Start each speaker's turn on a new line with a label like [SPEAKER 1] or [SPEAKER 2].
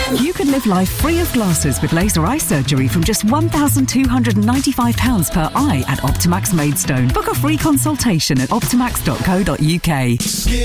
[SPEAKER 1] You could live life free of glasses with laser eye surgery from just £1,295 per eye at Optimax Maidstone. Book a free consultation at optimax.co.uk.